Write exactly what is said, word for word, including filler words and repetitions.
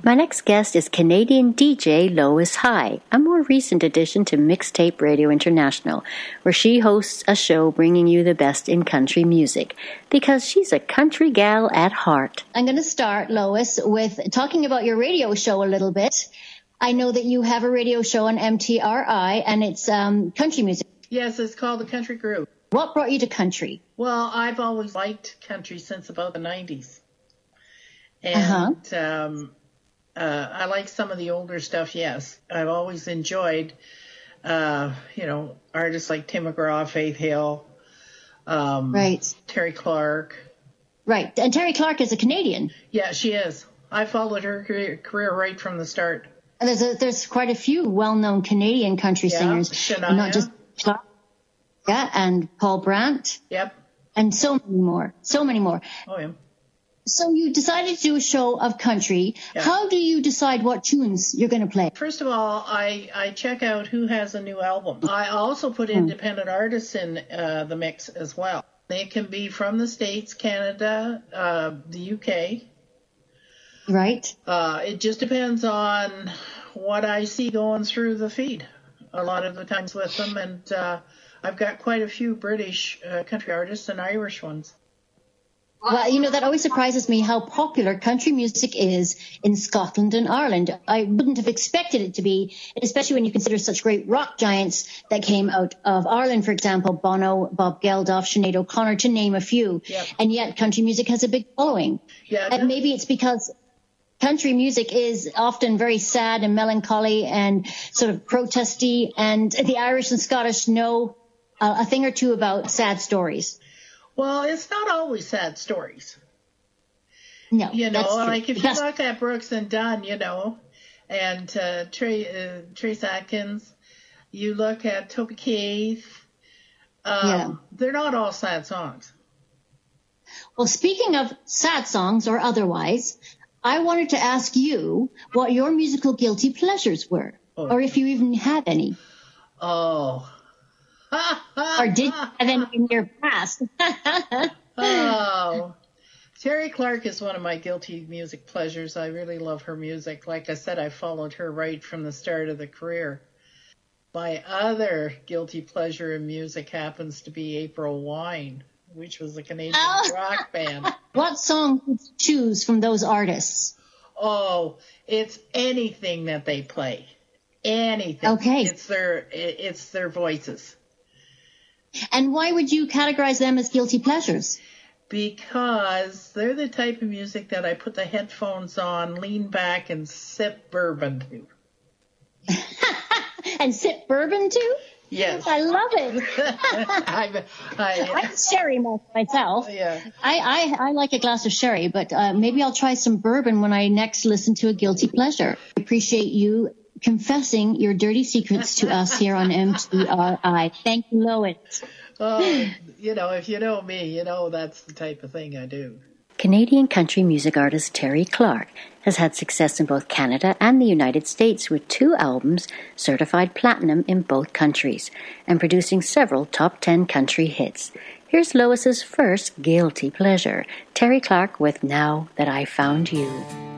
My next guest is Canadian D J Lois High, a more recent addition to Mixtape Radio International, where she hosts a show bringing you the best in country music, because she's a country gal at heart. I'm going to start, Lois, with talking about your radio show a little bit. I know that you have a radio show on M T R I, and it's um, country music. Yes, it's called The Country Groove. What brought you to country? Well, I've always liked country since about the nineties. And uh-huh. um, uh, I like some of the older stuff, yes. I've always enjoyed, uh, you know, artists like Tim McGraw, Faith Hill, um, right. Terry Clark. Right. And Terry Clark is a Canadian. Yeah, she is. I followed her career, career right from the start. And there's a, there's quite a few well-known Canadian country yeah, singers. Shania. Not just Clark. Yeah, and Paul Brandt. Yep. And so many more. So many more. Oh, yeah. So you decided to do a show of country. Yeah. How do you decide what tunes you're going to play? First of all, I, I check out who has a new album. I also put independent artists in uh, the mix as well. They can be from the States, Canada, uh, the U K. Right. Uh, it just depends on what I see going through the feed a lot of the times with them. And uh, I've got quite a few British uh, country artists and Irish ones. Well, you know, that always surprises me how popular country music is in Scotland and Ireland. I wouldn't have expected it to be, especially when you consider such great rock giants that came out of Ireland, for example, Bono, Bob Geldof, Sinead O'Connor, to name a few. Yep. And yet country music has a big following. Yeah, and maybe it's because country music is often very sad and melancholy and sort of protesty, and the Irish and Scottish know uh, a thing or two about sad stories. Well, it's not always sad stories. No, you know, like if that's... you look at Brooks and Dunn, you know, and uh, Trey, uh, Trace Atkins, you look at Toby Keith, um, yeah. they're not all sad songs. Well, speaking of sad songs or otherwise, I wanted to ask you what your musical guilty pleasures were, oh. or if you even had any. Oh. Or did you have any in your past? Oh. Terry Clark is one of my guilty music pleasures. I really love her music. Like I said, I followed her right from the start of the career. My other guilty pleasure in music happens to be April Wine, which was a Canadian oh. rock band. What song would you choose from those artists? Oh, it's anything that they play. Anything. Okay. It's their, it's their voices. And why would you categorize them as guilty pleasures? Because they're the type of music that I put the headphones on, lean back, and sip bourbon to. And sip bourbon too? Yes. I love it. I, I, I'm sherry myself. Yeah. I, I, I like a glass of sherry, but uh, maybe I'll try some bourbon when I next listen to a guilty pleasure. I appreciate you confessing your dirty secrets to us here on M T R I. Thank you, Lois. Oh, you know, if you know me, you know that's the type of thing I do. Canadian country music artist Terry Clark has had success in both Canada and the United States with two albums certified platinum in both countries and producing several top ten country hits. Here's Lois's first guilty pleasure, Terry Clark with Now That I Found You.